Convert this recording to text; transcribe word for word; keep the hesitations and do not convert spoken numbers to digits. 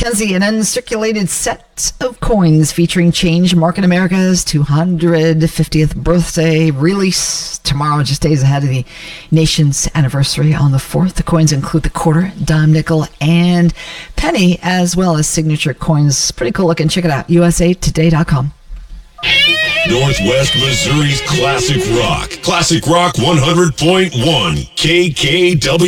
Kenzie, an uncirculated set of coins featuring Change Market America's two hundred fiftieth birthday release tomorrow, just days ahead of the nation's anniversary on the fourth. The coins include the quarter, dime, nickel, and penny, as well as signature coins. Pretty cool looking. Check it out, U S A Today dot com. Northwest Missouri's Classic Rock. Classic Rock one hundred point one K K W.